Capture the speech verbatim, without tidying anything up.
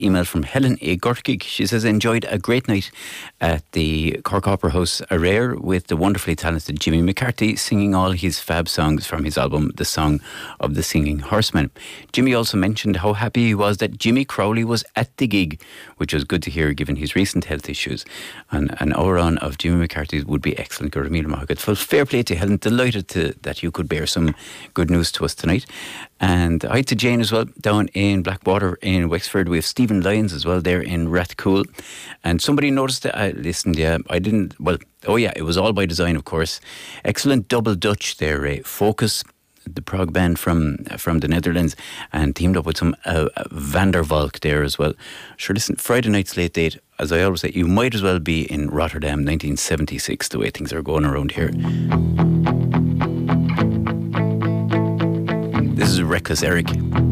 email from Helen A. Gorkig. She says, enjoyed a great night at the Cork Opera House Arrare with the wonderfully talented Jimmy McCarthy singing all his fab songs from his album The Song of the Singing Horseman. Jimmy also mentioned how happy he was that Jimmy Crowley was at the gig, which was good to hear given his recent health issues. And an hour on of Jimmy McCarthy would be excellent. Gurmil Margaret. Full fair play to Helen. Delighted to, that you could bear some good news to us tonight. And hi to Jane as well, down in Blackwater in Wexford. We have Stephen Lyons as well there in Rathcoole. And somebody noticed that I listened, yeah, I didn't, well, oh yeah, it was all by design, of course. Excellent double Dutch there, uh, Focus, the prog band from from the Netherlands, and teamed up with some uh, Van der Valk there as well. Sure, listen, Friday night's late date, as I always say, you might as well be in Rotterdam, nineteen seventy-six, the way things are going around here. This is Reckless Eric.